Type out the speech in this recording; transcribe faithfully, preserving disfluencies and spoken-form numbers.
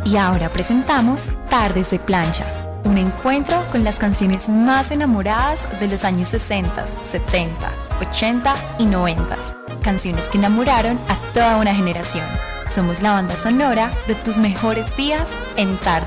Y ahora presentamos Tardes de Plancha, un encuentro con las canciones más enamoradas de los años sesenta, setenta, ochenta y noventa. Canciones que enamoraron a toda una generación. Somos la banda sonora de tus mejores días en Tardes